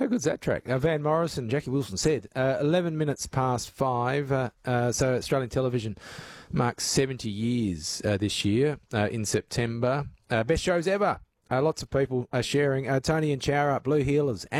good's that track? Van Morrison, Jackie Wilson said, 11 minutes past 5. So Australian television marks 70 years this year in September. Best shows ever. Lots of people are sharing. Tony and Chara, Blue Healers.